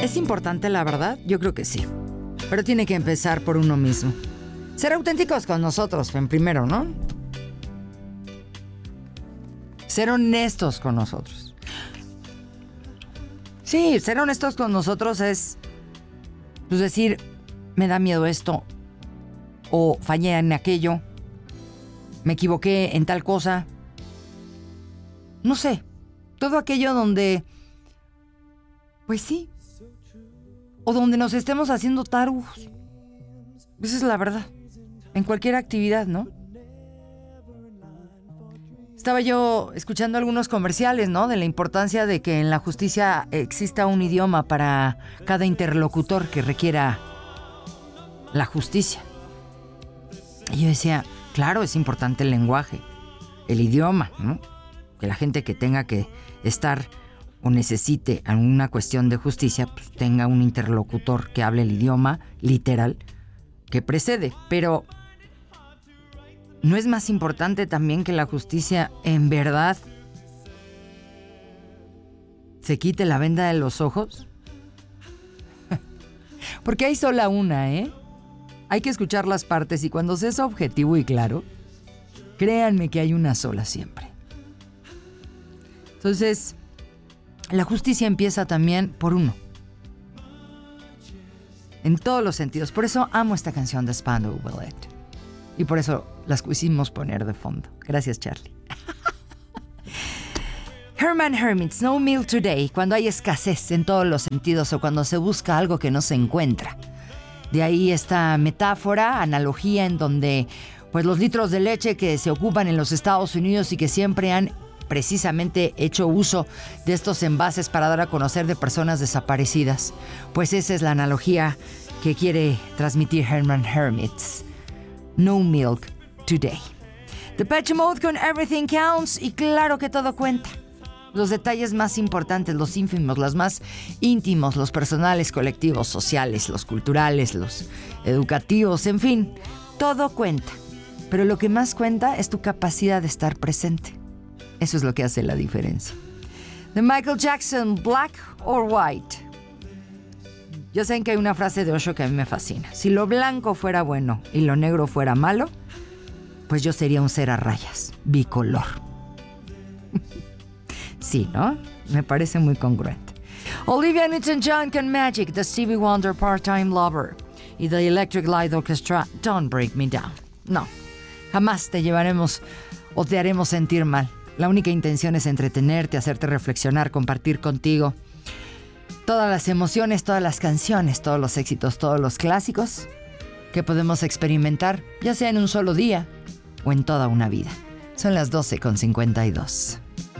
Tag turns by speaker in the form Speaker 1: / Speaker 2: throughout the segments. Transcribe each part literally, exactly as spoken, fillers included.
Speaker 1: ¿Es importante la verdad? Yo creo que sí. Pero tiene que empezar por uno mismo. Ser auténticos con nosotros, en primero, ¿no? Ser honestos con nosotros. Sí, ser honestos con nosotros es, pues, decir, me da miedo esto, o fallé en aquello, me equivoqué en tal cosa. No sé, todo aquello donde, pues sí, o donde nos estemos haciendo tarugos. Esa es la verdad, en cualquier actividad, ¿no? Estaba yo escuchando algunos comerciales, ¿no? De la importancia de que en la justicia exista un idioma para cada interlocutor que requiera la justicia. Y yo decía, claro, es importante el lenguaje, el idioma, ¿no? Que la gente que tenga que estar o necesite alguna cuestión de justicia, pues tenga un interlocutor que hable el idioma literal que precede. Pero ¿no es más importante también que la justicia en verdad se quite la venda de los ojos? Porque hay sola una, ¿eh? Hay que escuchar las partes y cuando se es objetivo y claro, créanme que hay una sola siempre. Entonces, la justicia empieza también por uno. En todos los sentidos. Por eso amo esta canción de Spandau Ballet. Y por eso las quisimos poner de fondo. Gracias, Charlie. Hermann Hermits, No Meal Today, cuando hay escasez en todos los sentidos o cuando se busca algo que no se encuentra. De ahí esta metáfora, analogía en donde pues los litros de leche que se ocupan en los Estados Unidos y que siempre han precisamente hecho uso de estos envases para dar a conocer de personas desaparecidas. Pues esa es la analogía que quiere transmitir Hermann Hermits. No milk today. Depeche Mode con Everything Counts y claro que todo cuenta. Los detalles más importantes, los ínfimos, los más íntimos, los personales, colectivos, sociales, los culturales, los educativos, en fin, todo cuenta. Pero lo que más cuenta es tu capacidad de estar presente. Eso es lo que hace la diferencia. De Michael Jackson, Black or White. Ya saben que hay una frase de Osho que a mí me fascina. Si lo blanco fuera bueno y lo negro fuera malo, pues yo sería un ser a rayas, bicolor. Sí, ¿no? Me parece muy congruente. Olivia Newton-John con Magic, The Stevie Wonder Part-Time Lover y The Electric Light Orchestra, Don't Break Me Down. No, jamás te llevaremos o te haremos sentir mal. La única intención es entretenerte, hacerte reflexionar, compartir contigo todas las emociones, todas las canciones, todos los éxitos, todos los clásicos que podemos experimentar, ya sea en un solo día o en toda una vida. Son las doce con cincuenta y dos.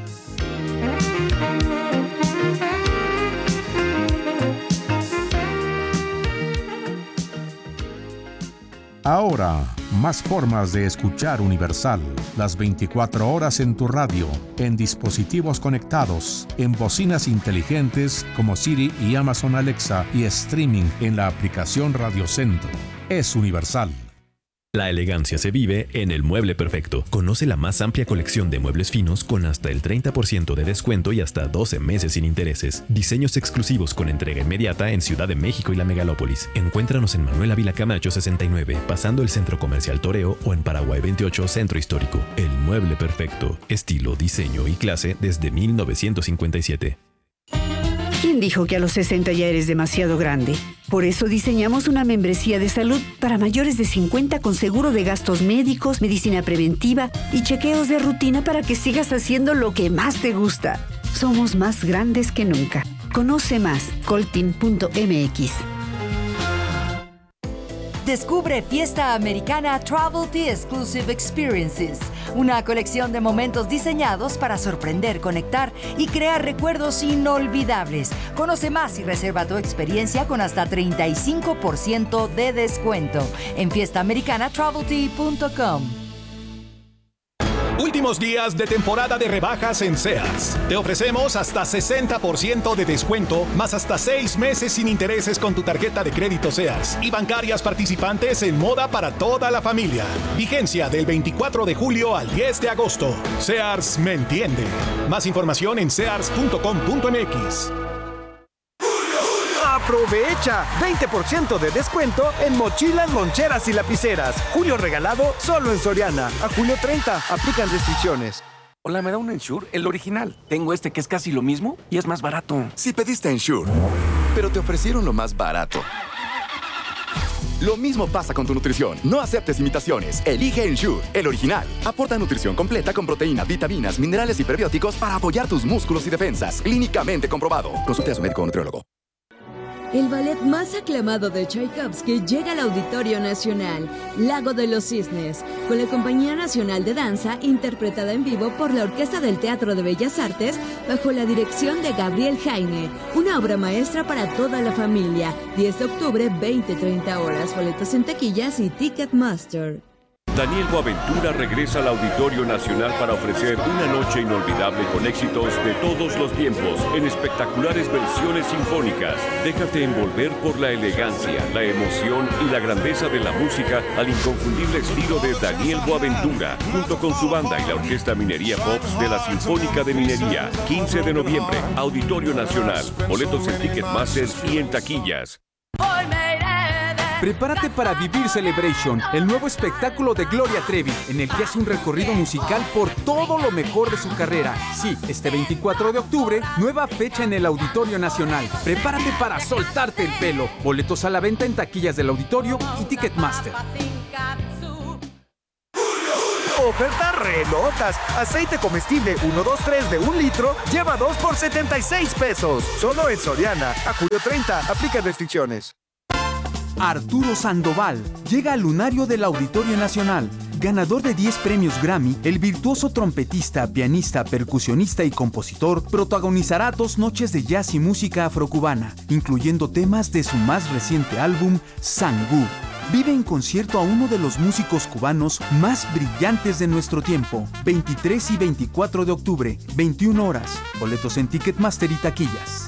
Speaker 2: Ahora, más formas de escuchar Universal. Las veinticuatro horas en tu radio, en dispositivos conectados, en bocinas inteligentes como Siri y Amazon Alexa y streaming en la aplicación Radio Centro. Es Universal.
Speaker 3: La elegancia se vive en El Mueble Perfecto. Conoce la más amplia colección de muebles finos con hasta el treinta por ciento de descuento y hasta doce meses sin intereses. Diseños exclusivos con entrega inmediata en Ciudad de México y la Megalópolis. Encuéntranos en Manuel Ávila Camacho sesenta y nueve, pasando el Centro Comercial Toreo o en Paraguay veintiocho, Centro Histórico. El Mueble Perfecto. Estilo, diseño y clase desde mil novecientos cincuenta y siete.
Speaker 4: ¿Quién dijo que a los sesenta ya eres demasiado grande? Por eso diseñamos una membresía de salud para mayores de cincuenta con seguro de gastos médicos, medicina preventiva y chequeos de rutina para que sigas haciendo lo que más te gusta. Somos más grandes que nunca. Conoce más, coltin punto m x.
Speaker 1: Descubre Fiesta Americana Travel Tea Exclusive Experiences, una colección de momentos diseñados para sorprender, conectar y crear recuerdos inolvidables. Conoce más y reserva tu experiencia con hasta treinta y cinco por ciento de descuento en fiesta americana travel tea punto com.
Speaker 5: Últimos días de temporada de rebajas en Sears. Te ofrecemos hasta sesenta por ciento de descuento, más hasta seis meses sin intereses con tu tarjeta de crédito Sears y bancarias participantes en moda para toda la familia. Vigencia del veinticuatro de julio al diez de agosto. Sears me entiende. Más información en sears punto com punto m x.
Speaker 6: ¡Aprovecha! veinte por ciento de descuento en mochilas, loncheras y lapiceras. Julio regalado solo en Soriana. A julio treinta. Aplican restricciones.
Speaker 7: Hola, ¿me da un Ensure? El original. Tengo este que es casi lo mismo y es más barato.
Speaker 8: Si pediste Ensure, pero te ofrecieron lo más barato. Lo mismo pasa con tu nutrición. No aceptes imitaciones. Elige Ensure, el original. Aporta nutrición completa con proteínas, vitaminas, minerales y prebióticos para apoyar tus músculos y defensas. Clínicamente comprobado. Consulte a su médico o nutriólogo.
Speaker 9: El ballet más aclamado de Tchaikovsky llega al Auditorio Nacional, Lago de los Cisnes, con la Compañía Nacional de Danza, interpretada en vivo por la Orquesta del Teatro de Bellas Artes, bajo la dirección de Gabriel Jaime. Una obra maestra para toda la familia. diez de octubre, veinte treinta horas. Boletos en taquillas y Ticketmaster.
Speaker 10: Daniel Boaventura regresa al Auditorio Nacional para ofrecer una noche inolvidable con éxitos de todos los tiempos en espectaculares versiones sinfónicas. Déjate envolver por la elegancia, la emoción y la grandeza de la música al inconfundible estilo de Daniel Boaventura, junto con su banda y la Orquesta Minería Pops de la Sinfónica de Minería. quince de noviembre, Auditorio Nacional. Boletos en Ticketmaster y en taquillas.
Speaker 11: Prepárate para Vivir Celebration, el nuevo espectáculo de Gloria Trevi, en el que hace un recorrido musical por todo lo mejor de su carrera. Sí, este veinticuatro de octubre, nueva fecha en el Auditorio Nacional. Prepárate para soltarte el pelo. Boletos a la venta en taquillas del auditorio y Ticketmaster.
Speaker 6: Ofertas re locas. Aceite comestible uno dos tres de un litro, lleva dos por setenta y seis pesos. Solo en Soriana. A julio treinta. Aplica restricciones.
Speaker 11: Arturo Sandoval llega al lunario del Auditorio Nacional. Ganador de diez premios Grammy, el virtuoso trompetista, pianista, percusionista y compositor protagonizará dos noches de jazz y música afrocubana, incluyendo temas de su más reciente álbum, Sangú. Vive en concierto a uno de los músicos cubanos más brillantes de nuestro tiempo. veintitrés y veinticuatro de octubre, veintiuna horas. Boletos en Ticketmaster y taquillas.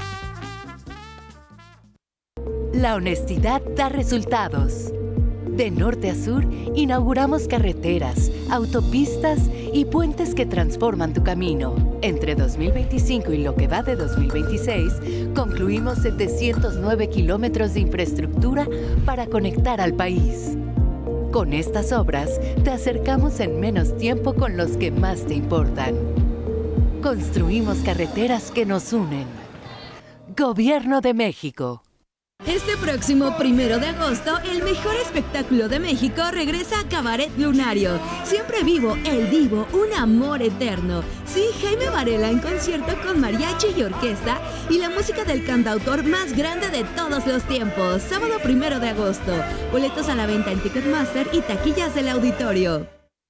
Speaker 12: La honestidad da resultados. De norte a sur, inauguramos carreteras, autopistas y puentes que transforman tu camino. Entre dos mil veinticinco y lo que va de dos mil veintiséis, concluimos setecientos nueve kilómetros de infraestructura para conectar al país. Con estas obras, te acercamos en menos tiempo con los que más te importan. Construimos carreteras que nos unen. Gobierno de México.
Speaker 9: Este próximo primero de agosto, el mejor espectáculo de México regresa a Cabaret Lunario. Siempre vivo, el divo, un amor eterno. Sí, Jaime Varela en concierto con mariachi y orquesta y la música del cantautor más grande de todos los tiempos. Sábado primero de agosto. Boletos a la venta en Ticketmaster y taquillas del auditorio.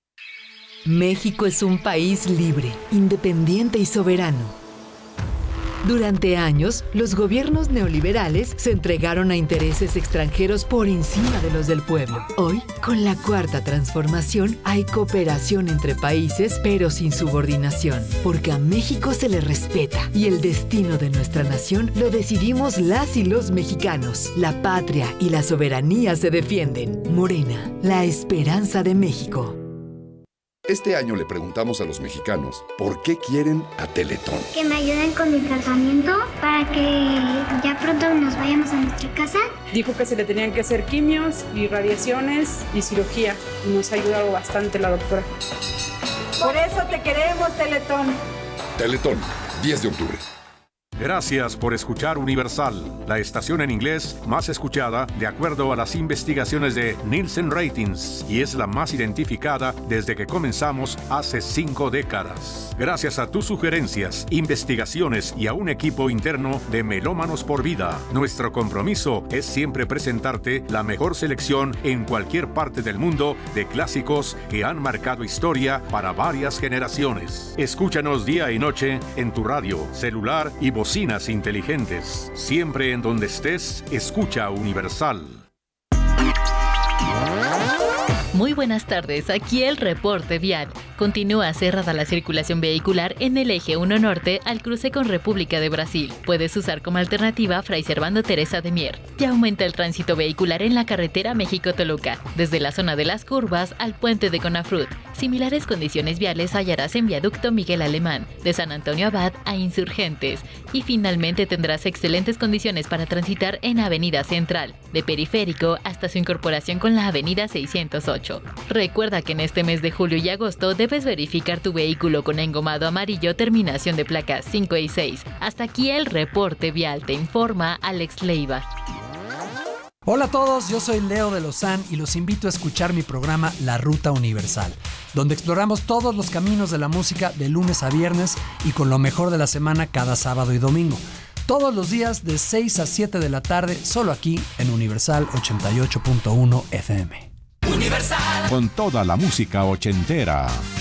Speaker 12: México es un país libre, independiente y soberano. Durante años, los gobiernos neoliberales se entregaron a intereses extranjeros por encima de los del pueblo. Hoy, con la cuarta transformación, hay cooperación entre países, pero sin subordinación, porque a México se le respeta y el destino de nuestra nación lo decidimos las y los mexicanos. La patria y la soberanía se defienden. Morena, la esperanza de México.
Speaker 13: Este año le preguntamos a los mexicanos por qué quieren a Teletón.
Speaker 14: Que me ayuden con mi tratamiento para que ya pronto nos vayamos a nuestra casa.
Speaker 15: Dijo que se le tenían que hacer quimios y radiaciones y cirugía. Y nos ha ayudado bastante la doctora.
Speaker 16: Por eso te queremos, Teletón.
Speaker 13: Teletón, diez de octubre.
Speaker 2: Gracias por escuchar Universal, la estación en inglés más escuchada de acuerdo a las investigaciones de Nielsen Ratings y es la más identificada desde que comenzamos hace cinco décadas. Gracias a tus sugerencias, investigaciones y a un equipo interno de Melómanos por Vida, nuestro compromiso es siempre presentarte la mejor selección en cualquier parte del mundo de clásicos que han marcado historia para varias generaciones. Escúchanos día y noche en tu radio, celular y voz. Bocinas inteligentes. Siempre en donde estés, escucha Universal.
Speaker 17: Muy buenas tardes, aquí el reporte vial. Continúa cerrada la circulación vehicular en el eje uno Norte al cruce con República de Brasil. Puedes usar como alternativa Fray Servando Teresa de Mier. Ya aumenta el tránsito vehicular en la carretera México-Toluca, desde la zona de las curvas al puente de Conafrut. Similares condiciones viales hallarás en Viaducto Miguel Alemán, de San Antonio Abad a Insurgentes. Y finalmente tendrás excelentes condiciones para transitar en Avenida Central, de Periférico hasta su incorporación con la Avenida seiscientos ocho. Recuerda que en este mes de julio y agosto debes verificar tu vehículo con engomado amarillo terminación de placas cinco y seis. Hasta aquí el reporte vial, te informa Alex Leiva.
Speaker 18: Hola a todos, yo soy Leo de Lozán y los invito a escuchar mi programa La Ruta Universal, donde exploramos todos los caminos de la música de lunes a viernes y con lo mejor de la semana cada sábado y domingo. Todos los días de seis a siete de la tarde, solo aquí en Universal ochenta y ocho punto uno F M.
Speaker 2: Universal. Con toda la música ochentera.